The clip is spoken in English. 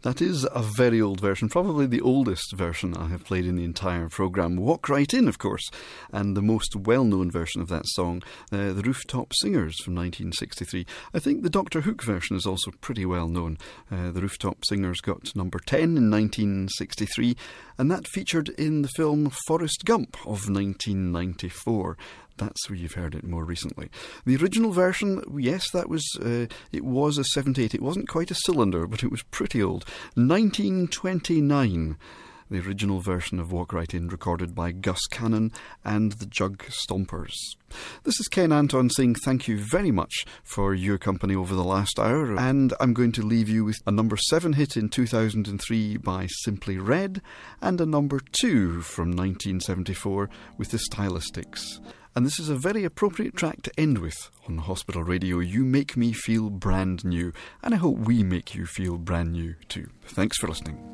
That is a very old version, probably the oldest version I have played in the entire programme. Walk Right In, of course, and the most well-known version of that song, the Rooftop Singers from 1963. I think the Dr. Hook version is also pretty well known. The Rooftop Singers got number 10 in 1963, and that featured in the film Forrest Gump of 1994. That's where you've heard it more recently. The original version, yes, that was it was a 78. It wasn't quite a cylinder, but it was pretty old. 1929, the original version of Walk Right In, recorded by Gus Cannon and the Jug Stompers. This is Ken Anton saying thank you very much for your company over the last hour, and I'm going to leave you with a number 7 hit in 2003 by Simply Red and a number 2 from 1974 with the Stylistics. And this is a very appropriate track to end with on Hospital Radio. You make me feel brand new, and I hope we make you feel brand new too. Thanks for listening.